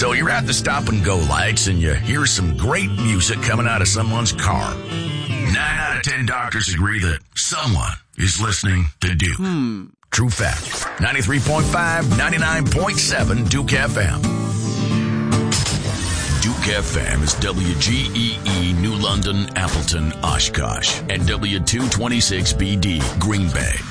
So you're at the stop and go lights and you hear some great music coming out of someone's car. 9 out of 10 doctors agree that someone is listening to Duke. True fact. 93.5, 99.7 Duke FM. Duke FM is WGEE New London, Appleton, Oshkosh, and W226BD Green Bay.